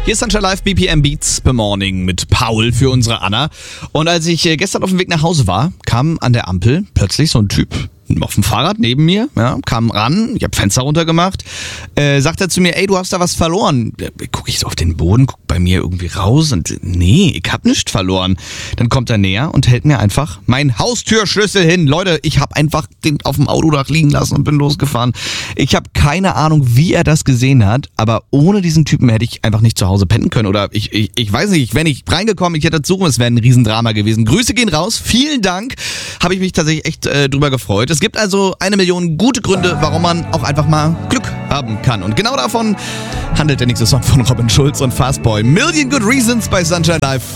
Hier ist Sunshine Live BPM Beats per Morning mit Paul für unsere Anna. Und als ich gestern auf dem Weg nach Hause war, kam an der Ampel plötzlich so ein Typ auf dem Fahrrad neben mir, ja, kam ran, ich habe Fenster runtergemacht, sagt er zu mir, ey, du hast da was verloren. Guck ich so auf den Boden, guck bei mir irgendwie raus und nee, ich hab nichts verloren. Dann kommt er näher und hält mir einfach meinen Haustürschlüssel hin. Leute, ich habe einfach den auf dem Autodach liegen lassen und bin losgefahren. Ich habe keine Ahnung, wie er das gesehen hat, aber ohne diesen Typen hätte ich einfach nicht zu Hause pennen können oder ich weiß nicht, wenn ich reingekommen, ich hätte dazu, es wäre ein Riesendrama gewesen. Grüße gehen raus, vielen Dank, habe ich mich tatsächlich echt drüber gefreut. Es gibt also 1 Million gute Gründe, warum man auch einfach mal Glück haben kann. Und genau davon handelt der nächste Song von Robin Schulz und Fastboy. Million Good Reasons bei Sunshine Live.